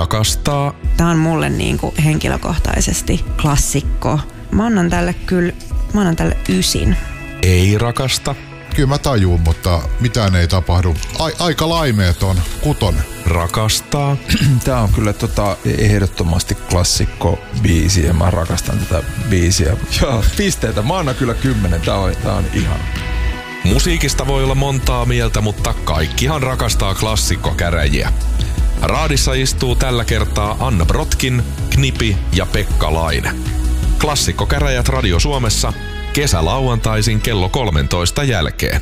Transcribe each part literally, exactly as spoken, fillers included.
Rakastaa. Tää on mulle niinku henkilökohtaisesti klassikko. Mä annan tälle kyllä, mä annan tälle ysin. Ei rakasta. Kyllä mä tajuun, mutta mitään ei tapahdu. Ai, aika laimeeton kutonen. Rakastaa. Tää on kyllä tota ehdottomasti klassikko biisi ja mä rakastan tätä biisiä. Joo, pisteitä. Mä annan kyllä kymmenen. Tää on, tää on ihana. Musiikista voi olla montaa mieltä, mutta kaikkihan rakastaa klassikkokäräjiä. Raadissa istuu tällä kertaa Anna Brotkin, Knipi ja Pekka Laine. Klassikkokäräjät Radio Suomessa kesälauantaisin kello kolmentoista jälkeen.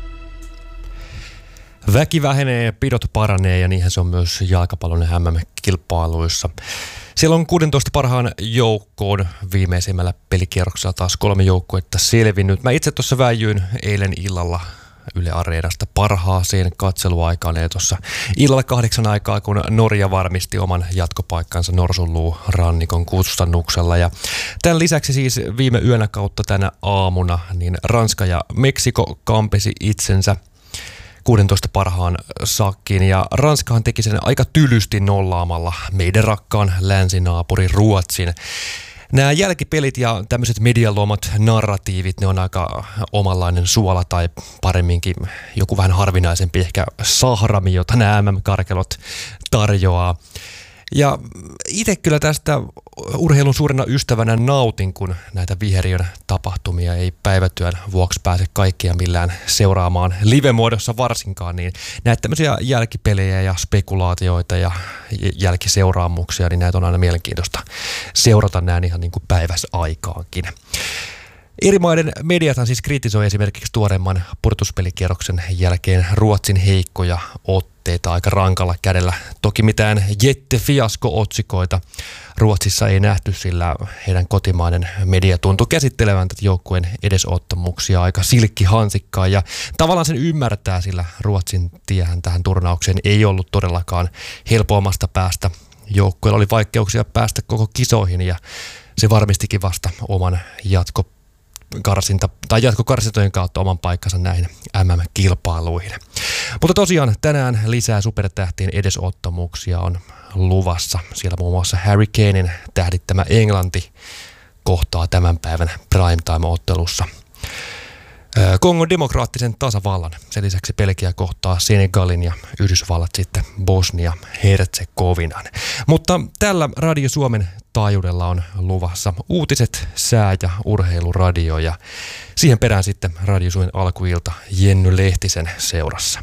Väki vähenee, pidot paranee ja niinhän se on myös jalkapallon M M-kilpailuissa. Siellä on kuusitoista parhaan joukkoon viimeisimmällä pelikierroksella taas kolme joukkuetta selvinnyt. Mä itse tuossa väijyin eilen illalla Yle Areenasta parhaaseen katseluaikaan, eli tuossa illalla kahdeksan aikaa, kun Norja varmisti oman jatkopaikkansa Norsunluun rannikon kustannuksella. Ja tämän lisäksi siis viime yönä kautta tänä aamuna niin Ranska ja Meksiko kampesi itsensä kuusitoista parhaan sakkiin, ja Ranskahan teki sen aika tylysti nollaamalla meidän rakkaan länsinaapurin Ruotsin. Nämä jälkipelit ja tämmöiset medialomat narratiivit, ne on aika omanlainen suola tai paremminkin joku vähän harvinaisempi ehkä sahrami, jota nämä M M-karkelot tarjoaa. Ja itse kyllä tästä urheilun suurena ystävänä nautin, kun näitä viheriön tapahtumia ei päivätyön vuoksi pääse kaikkia millään seuraamaan live-muodossa varsinkaan, niin näitä tämmöisiä jälkipelejä ja spekulaatioita ja jälkiseuraamuksia, niin näitä on aina mielenkiintoista seurata näin ihan niin kuin päiväsaikaankin. Eri maiden mediathan siis kritisoi esimerkiksi tuoreemman pudotuspelikierroksen jälkeen Ruotsin heikkoja otteita aika rankalla kädellä. Toki mitään jättefiasko-otsikoita Ruotsissa ei nähty, sillä heidän kotimainen media tuntui käsittelevän tätä joukkueen edesottamuksia aika silkkihansikkaan. Ja tavallaan sen ymmärtää, sillä Ruotsin tiehän tähän turnaukseen ei ollut todellakaan helpoimmasta päästä. Joukkueella oli vaikeuksia päästä koko kisoihin ja se varmistikin vasta oman jatko karsinta, tai jatkokarsintojen kautta oman paikkansa näihin M M-kilpailuihin. Mutta tosiaan tänään lisää supertähtien edesottamuksia on luvassa. Siellä muun muassa Harry Kanen tähdittämä Englanti kohtaa tämän päivän primetime-ottelussa Kongon demokraattisen tasavallan. Sen lisäksi Belgia kohtaa Senegalin ja Yhdysvallat sitten Bosnia-Herzegovinan. Mutta tällä Radio Suomen taajuudella on luvassa uutiset, sää- ja urheiluradio, ja siihen perään sitten Radio Suomen alkuilta Jenny Lehtisen seurassa.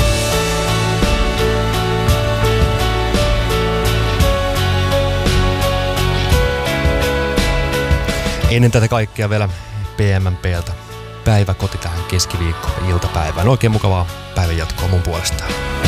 Ennen tätä kaikkea vielä P M M P:ltä päiväkoti tähän keskiviikko-iltapäivään. Oikein mukavaa päivänjatkoa mun puolestaan.